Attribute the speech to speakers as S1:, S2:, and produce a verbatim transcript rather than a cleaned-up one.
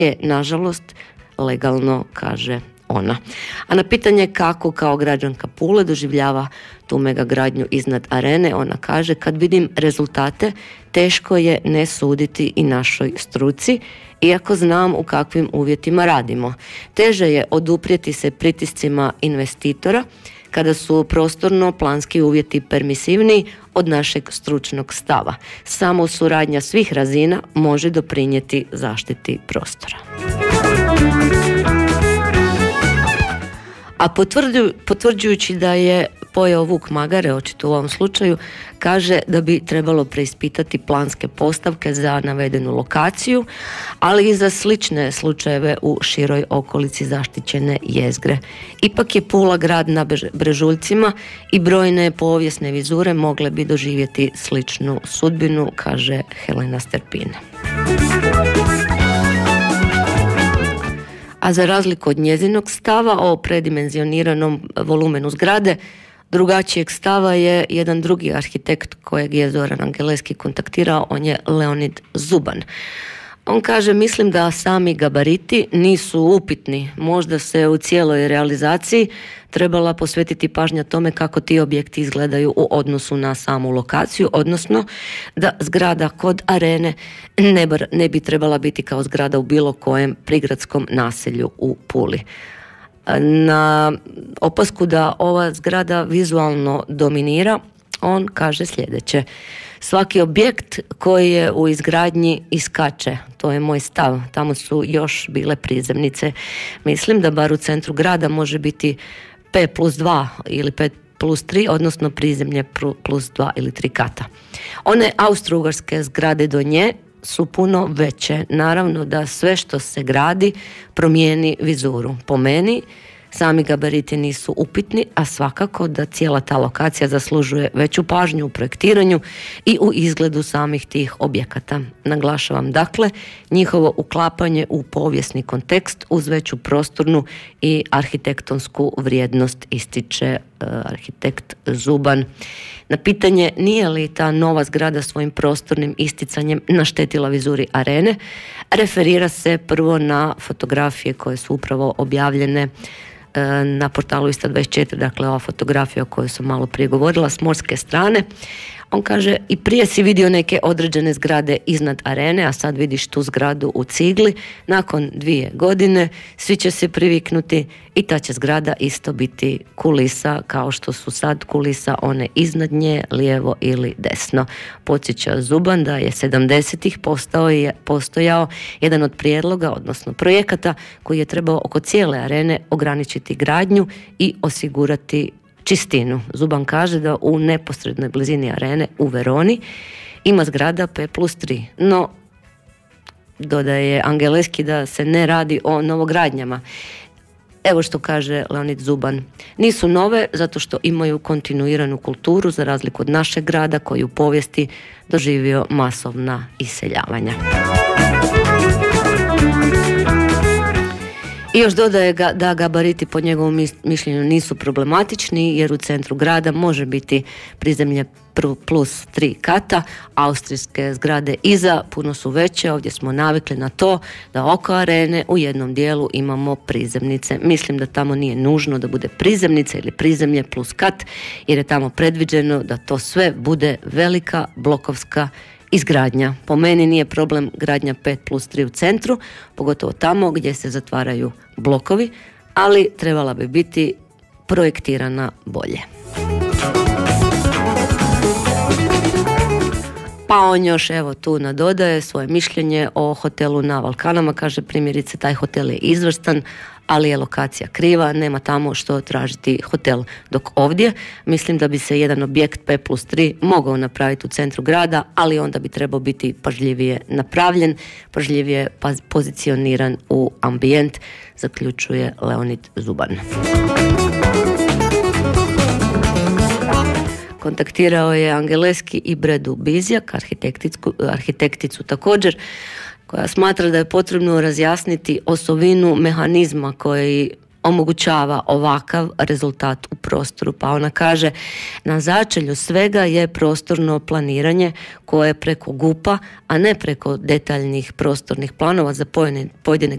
S1: je, nažalost, legalno, kaže ona. A na pitanje kako kao građanka Pule doživljava tu megagradnju iznad arene, ona kaže: kad vidim rezultate, teško je ne suditi i našoj struci, iako znam u kakvim uvjetima radimo. Teže je oduprijeti se pritiscima investitora kada su prostorno planski uvjeti permisivniji od našeg stručnog stava. Samo suradnja svih razina može doprinijeti zaštiti prostora. A potvrđuju, potvrđujući da je pojeo vuk magare, očito u ovom slučaju, kaže da bi trebalo preispitati planske postavke za navedenu lokaciju, ali i za slične slučajeve u široj okolici zaštićene jezgre. Ipak je Pula grad na brežuljcima i brojne povijesne vizure mogle bi doživjeti sličnu sudbinu, kaže Helena Sterpin. A za razliku od njezinog stava o predimenzioniranom volumenu zgrade, drugačijeg stava je jedan drugi arhitekt kojeg je Zoran Angeleski kontaktirao, on je Leonid Zuban. On kaže: mislim da sami gabariti nisu upitni, možda se u cijeloj realizaciji trebala posvetiti pažnja tome kako ti objekti izgledaju u odnosu na samu lokaciju, odnosno da zgrada kod arene ne, bar, ne bi trebala biti kao zgrada u bilo kojem prigradskom naselju u Puli. Na opasku da ova zgrada vizualno dominira, on kaže sljedeće: svaki objekt koji je u izgradnji iskače, to je moj stav, tamo su još bile prizemnice. Mislim da bar u centru grada može biti P plus dva ili P plus tri, odnosno prizemlje plus dva ili tri kata. One austro-ugarske zgrade do nje su puno veće. Naravno da sve što se gradi promijeni vizuru. Po meni sami gabariti nisu upitni, a svakako da cijela ta lokacija zaslužuje veću pažnju u projektiranju i u izgledu samih tih objekata. Naglašavam dakle njihovo uklapanje u povijesni kontekst uz veću prostornu i arhitektonsku vrijednost, ističe uh, arhitekt Zuban. Na pitanje nije li ta nova zgrada svojim prostornim isticanjem naštetila vizuri arene, referira se prvo na fotografije koje su upravo objavljene na portalu Istra dvadeset četiri, dakle ova fotografija o kojoj sam malo prije govorila s morske strane. On kaže: i prije si vidio neke određene zgrade iznad arene, a sad vidiš tu zgradu u cigli. Nakon dvije godine svi će se priviknuti i ta će zgrada isto biti kulisa, kao što su sad kulisa one iznad nje, lijevo ili desno. Podsjeća Zuban da je sedamdesetih postao je, postojao jedan od prijedloga, odnosno projekata, koji je trebao oko cijele arene ograničiti gradnju i osigurati čistinu. Zuban kaže da u neposrednoj blizini arene u Veroni ima zgrada P plus tri, no dodaje Angeleski da se ne radi o novogradnjama. Evo što kaže Leonid Zuban: nisu nove zato što imaju kontinuiranu kulturu, za razliku od našeg grada koji u povijesti doživio masovna iseljavanja. I još dodaje ga da gabariti po njegovom mišljenju nisu problematični, jer u centru grada može biti prizemlje plus tri kata, austrijske zgrade iza puno su veće, ovdje smo navikli na to da oko arene u jednom dijelu imamo prizemnice. Mislim da tamo nije nužno da bude prizemnica ili prizemlje plus kat, jer je tamo predviđeno da to sve bude velika blokovska izgradnja. Po meni nije problem gradnja pet plus tri u centru, pogotovo tamo gdje se zatvaraju blokovi, ali trebala bi biti projektirana bolje. Pa on još evo tu nadodaje svoje mišljenje o hotelu na Valkanama. Kaže primjerice taj hotel je izvrstan, ali je lokacija kriva, nema tamo što tražiti hotel. Dok ovdje mislim da bi se jedan objekt P plus tri mogao napraviti u centru grada, ali onda bi trebao biti pažljivije napravljen, pažljivije pozicioniran u ambijent, zaključuje Leonid Zuban. Kontaktirao je Angeleski i Bredu Bizjak, arhitekticu također, koja smatra da je potrebno razjasniti osovinu mehanizma koji omogućava ovakav rezultat u prostoru. Pa ona kaže, na začelju svega je prostorno planiranje koje je preko GUP-a, a ne preko detaljnih prostornih planova za pojedine, pojedine